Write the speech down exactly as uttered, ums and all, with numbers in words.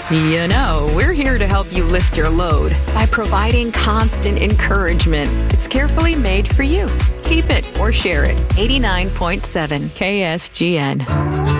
You know, we're here to help you lift your load by providing constant encouragement. It's carefully made for you. Keep it or share it. eighty-nine point seven K S G N.